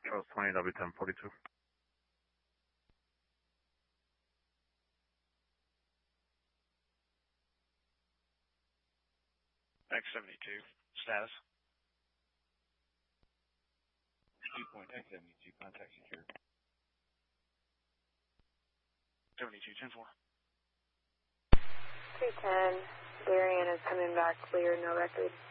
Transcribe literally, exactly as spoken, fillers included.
Charles twenty, W ten forty-two. X seventy-two, status. two point X seventy-two, contact secure. seventy-two, ten four. two ten, Darian is coming back clear, no record.